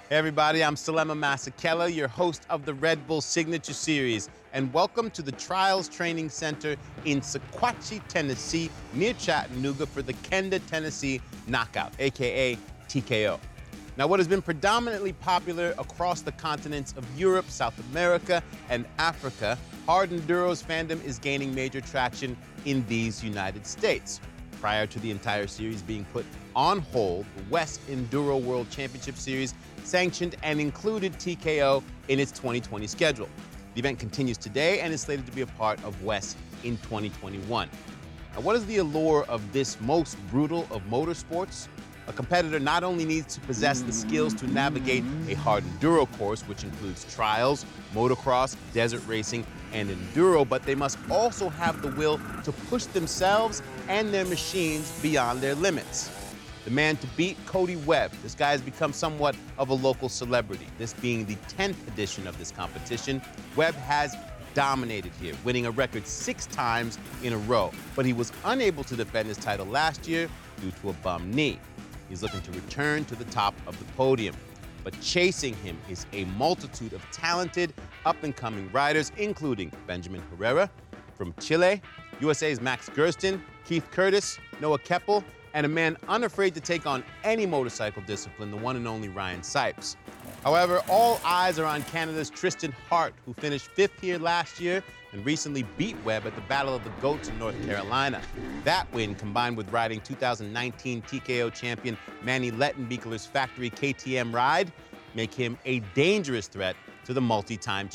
Hey everybody, I'm Salema Masekela, your host of the Red Bull Signature Series, and welcome to the Trials Training Center in Sequatchie, Tennessee, near Chattanooga for the Kenda Tennessee Knockout, aka TKO. Now, what has been predominantly popular across the continents of Europe, South America, and Africa, hard enduro's fandom is gaining major traction in these United States. Prior to the entire series being put on hold, the West Enduro World Championship Series sanctioned and included TKO in its 2020 schedule. The event continues today and is slated to be a part of West in 2021. Now, what is the allure of this most brutal of motorsports? A competitor not only needs to possess the skills to navigate a hard enduro course, which includes trials, motocross, desert racing, and enduro, but they must also have the will to push themselves and their machines beyond their limits. The man to beat, Cody Webb. This guy has become somewhat of a local celebrity. This being the 10th edition of this competition, Webb has dominated here, winning a record 6 times in a row. But he was unable to defend his title last year due to a bum knee. He's looking to return to the top of the podium. But chasing him is a multitude of talented, up-and-coming riders, including Benjamin Herrera from Chile, USA's Max Gersten, Keith Curtis, Noah Keppel, and a man unafraid to take on any motorcycle discipline, the one and only Ryan Sipes. However, all eyes are on Canada's Tristan Hart, who finished 5th here last year and recently beat Webb at the Battle of the Goats in North Carolina. That win, combined with riding 2019 TKO champion Manny Lettenbeekler's factory KTM ride, make him a dangerous threat to the multi-time